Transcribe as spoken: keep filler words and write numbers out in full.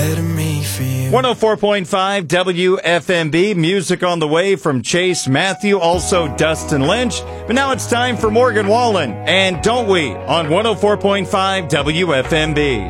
letting me feel. one oh four point five W F M B, music on the way from Chase Matthew, also Dustin Lynch. But now it's time for Morgan Wallen and Don't We on one oh four point five W F M B.